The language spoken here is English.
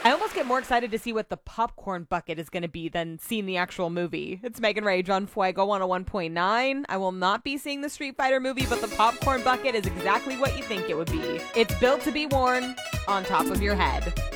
I almost get more excited to see what the popcorn bucket is going to be than seeing the actual movie. It's Megan Rage on Fuego 101.9. I will not be seeing the Street Fighter movie, but the popcorn bucket is exactly what you think it would be. It's built to be worn on top of your head.